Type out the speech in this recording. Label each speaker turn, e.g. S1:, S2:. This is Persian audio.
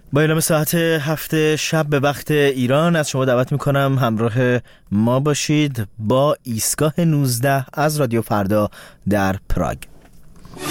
S1: با اعلام ساعت 7 شب به وقت ایران از شما دعوت میکنم همراه ما باشید با ایستگاه 19 از رادیو فردا در پراگ.